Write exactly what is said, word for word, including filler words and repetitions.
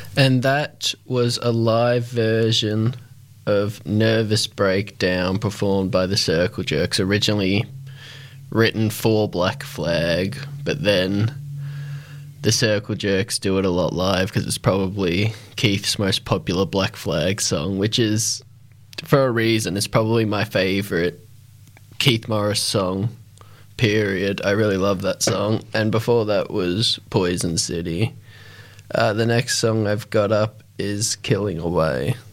And that was a live version of Nervous Breakdown performed by the Circle Jerks, originally written for Black Flag, but then the Circle Jerks do it a lot live because it's probably Keith's most popular Black Flag song, which is, for a reason, it's probably my favourite Keith Morris song, period. I really love that song. And before that was Poison City. Uh, the next song I've got up is Killing Away.